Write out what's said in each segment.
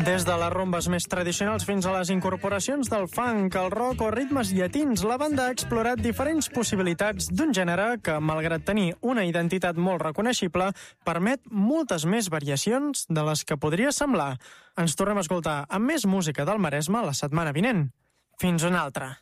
Des de les rumbes més tradicionals fins a les incorporacions del funk, el rock o ritmes llatins, la banda ha explorat diferents possibilitats d'un gènere que, malgrat tenir una identitat molt reconeixible, permet moltes més variacions de les que podria semblar. Ens tornem a escoltar amb més música del Maresme la setmana vinent. Fins una altra.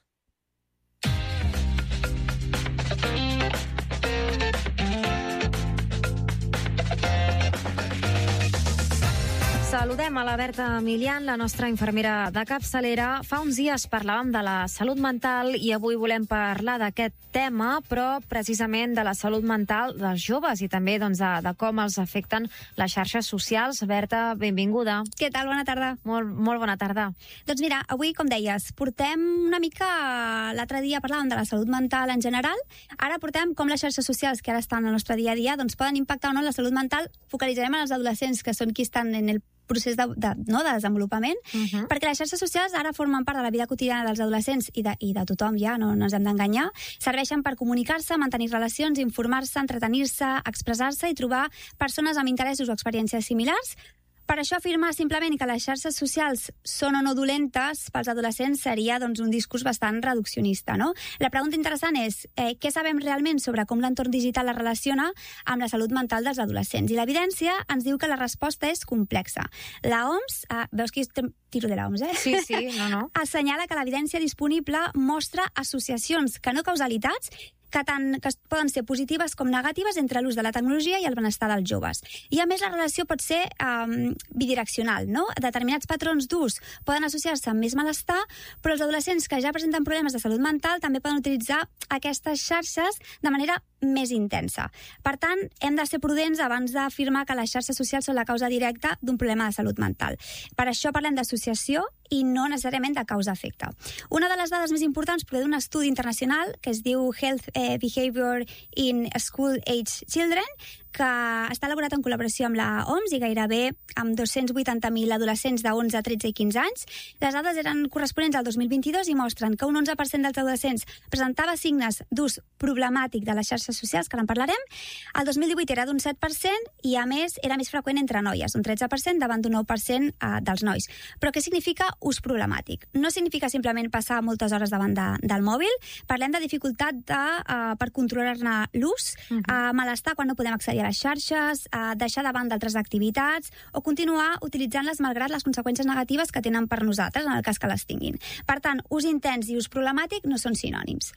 Saludem a la Berta Milian, la nostra infermera de capçalera. Fa uns dies parlàvem de la salut mental i avui volem parlar d'aquest tema, però precisament de la salut mental dels joves i també de com els afecten les xarxes socials. Berta, benvinguda. Què tal? Bona tarda. Molt bona tarda. Doncs mira, avui, com deies, portem una mica... L'altre dia parlàvem de la salut mental en general, ara portem com les xarxes socials que ara estan al nostre dia a dia doncs poden impactar o no la salut mental. Focalitzarem en els adolescents, que són qui estan en el procés de desenvolupament, perquè les xarxes socials ara formen part de la vida quotidiana dels adolescents i de tothom ja, no ens hem d'enganyar. Serveixen per comunicar-se, mantenir relacions, informar-se, entretenir-se, expressar-se i trobar persones amb interessos o experiències similars. Per això afirmar simplement que les xarxes socials són o no dolentes pels adolescents seria doncs, un discurs bastant reduccionista, no? La pregunta interessant és què sabem realment sobre com l'entorn digital es relaciona amb la salut mental dels adolescents? I l'evidència ens diu que la resposta és complexa. La OMS, veus que tiro de la OMS, Sí, no. assenyala que l'evidència disponible mostra associacions que no causalitats que poden ser positives com negatives entre l'ús de la tecnologia i el benestar dels joves. I a més la relació pot ser bidireccional, no? Determinats patrons d'ús poden associar-se amb més malestar, però els adolescents que ja presenten problemes de salut mental també poden utilitzar aquestes xarxes de manera més intensa. Per tant, hem de ser prudents abans d'afirmar que les xarxes socials són la causa directa d'un problema de salut mental. Per això parlem d'associació i no necessàriament de causa-efecte. Una de les dades més importants prové d'un estudi internacional que es diu Health Behavior in School Age Children, que està elaborat en col·laboració amb la OMS i gairebé amb 280.000 adolescents de 11, 13 i 15 anys. Les dades eren corresponents al 2022 i mostren que un 11% dels adolescents presentava signes d'ús problemàtic de les xarxes socials, que ara en parlarem. El 2018 era d'un 7% i, a més, era més freqüent entre noies, un 13% davant d'un 9% dels nois. Però què significa ús problemàtic? No significa simplement passar moltes hores davant del mòbil. Parlem de dificultat per controlar-ne l'ús, malestar quan no podem accedir a les xarxes, deixar de banda altres activitats o continuar utilitzant-les malgrat les conseqüències negatives que tenen per nosaltres, en el cas que les tinguin. Per tant, ús intens i ús problemàtic no són sinònims.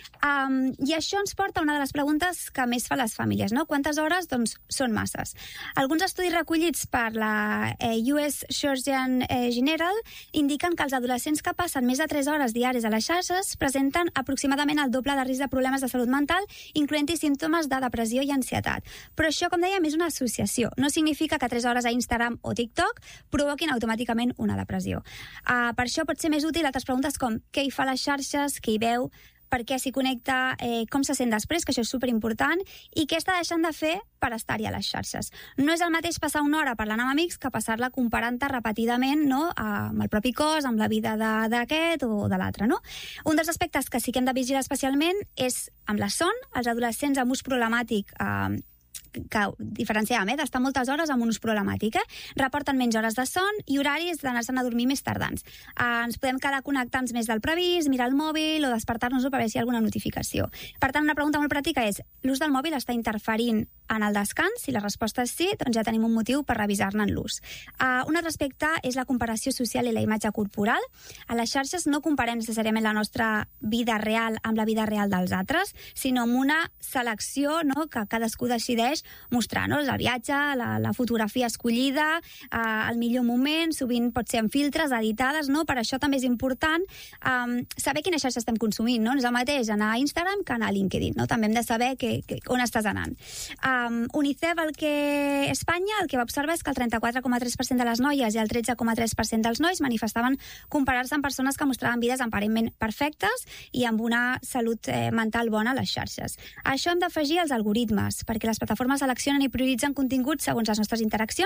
I això ens porta a una de les preguntes que més fa les famílies, no? Quantes hores? Doncs són masses. Alguns estudis recollits per la US Surgeon General indiquen que els adolescents que passen més de 3 hores diàries a les xarxes presenten aproximadament el doble de risc de problemes de salut mental, incloent-hi símptomes de depressió i ansietat. Però això, com dèiem, és una associació. No significa que 3 hores a Instagram o TikTok provoquin automàticament una depressió. Per això pot ser més útil altres preguntes com què hi fa a les xarxes, què hi veu, per què s'hi connecta, com se sent després, que això és superimportant, i què està deixant de fer per estar-hi a les xarxes. No és el mateix passar una hora parlant amb amics que passar-la comparant-te repetidament, no? Amb el propi cos, amb la vida d'aquest o de l'altre, no? Un dels aspectes que sí que hem de vigilar especialment és amb la son. Els adolescents amb ús problemàtic que diferenciàvem, d'estar moltes hores amb un ús problemàtic, reporten menys hores de son i horaris d'anar-se'n a dormir més tardans. Ens podem quedar connectats més del previst, mirar el mòbil o despertar-nos-ho per veure si hi ha alguna notificació. Per tant, una pregunta molt pràctica és: l'ús del mòbil està interferint en el descans? Si la resposta és sí, doncs ja tenim un motiu per revisar-ne l'ús. Un altre aspecte és la comparació social i la imatge corporal. A les xarxes no comparem necessàriament la nostra vida real amb la vida real dels altres, sinó amb una selecció, no?, que cadascú decideix mostrar, no? El viatge, la fotografia escollida, el millor moment, sovint pot ser amb filtres, editades, no? Per això també és important saber quina xarxa estem consumint, no? No és el mateix anar a Instagram que anar a LinkedIn, no? També hem de saber on estàs anant. UNICEF, Espanya, el que va observar és que el 34,3% de les noies i el 13,3% dels nois manifestaven comparar-se amb persones que mostraven vides aparentment perfectes i amb una salut mental bona a les xarxes. A això hem d'afegir els algoritmes, perquè les plataformes seleccionen i prioritzen continguts segons les nostres interaccions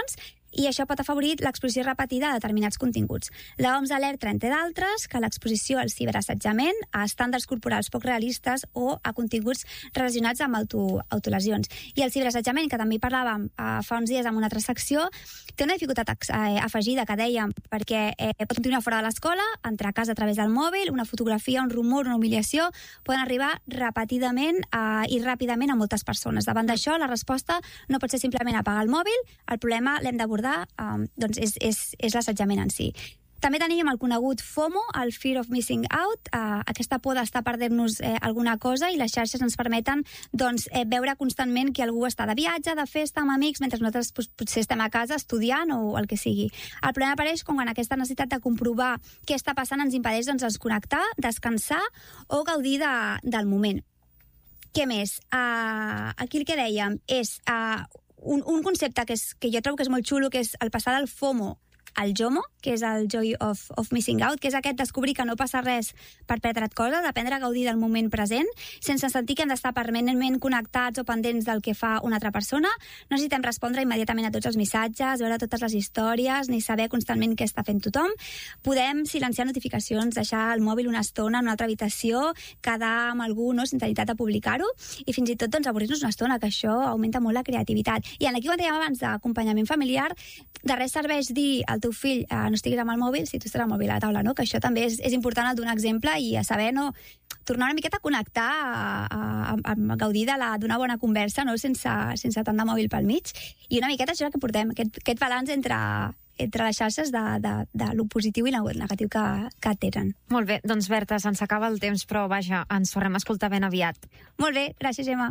i això pot afavorir l'exposició repetida a determinats continguts. L'OMS alerta, entre d'altres, que l'exposició al ciberassetjament, a estàndards corporals poc realistes o a continguts relacionats amb autolesions. I el ciberassetjament, que també hi parlàvem fa uns dies en una altra secció, té una dificultat afegida, que dèiem, perquè pot continuar fora de l'escola, entrar a casa a través del mòbil, una fotografia, un rumor, una humiliació, poden arribar repetidament i ràpidament a moltes persones. Davant d'això, la resposta no pot ser simplement apagar el mòbil, el problema l'hem d'abordar, doncs és l'assetjament en si. També tenim el conegut FOMO, el Fear of Missing Out, aquesta por d'estar perdent-nos alguna cosa, i les xarxes ens permeten veure constantment que algú està de viatge, de festa, amb amics, mentre nosaltres potser estem a casa estudiant o el que sigui. El problema apareix quan aquesta necessitat de comprovar què està passant ens impedeix desconnectar, descansar o gaudir del moment. Què més? Aquí el que dèiem és un concepte que jo trobo que és molt xulo, que és el passar del FOMO al JOMO, que és el Joy of Missing Out, que és aquest descobrir que no passa res per perdre't coses, aprendre a gaudir del moment present, sense sentir que hem d'estar permanentment connectats o pendents del que fa una altra persona. No necessitem respondre immediatament a tots els missatges, veure totes les històries, ni saber constantment què està fent tothom. Podem silenciar notificacions, deixar el mòbil una estona en una altra habitació, quedar amb algú sense necessitat de publicar-ho, i fins i tot avorrir-nos una estona, que això augmenta molt la creativitat. I aquí, quan dèiem abans d'acompanyament familiar, de res serveix dir al teu fill no estiguis amb el mòbil si tu estàs amb el mòbil a la taula, no? Que això també és important el donar exemple i a saber tornar una miqueta a connectar, a gaudir d'una bona conversa, sense tant de mòbil pel mig, i una miqueta això que portem, aquest balanç entre les xarxes de lo positiu i lo negatiu que tenen. Molt bé, doncs Berta, se'ns acaba el temps, però vaja, ens tornem a escoltar ben aviat. Molt bé, gràcies, Gemma.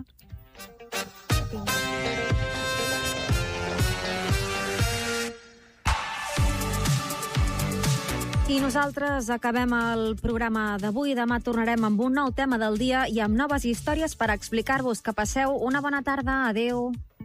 I nosaltres acabem el programa d'avui. Demà tornarem amb un nou tema del dia i amb noves històries per explicar-vos. Que passeu una bona tarda. Adéu.